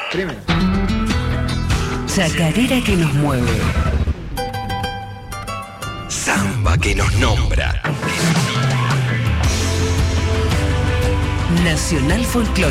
Primero. Chacarera que nos mueve. Samba que nos nombra. Nacional Folclórico.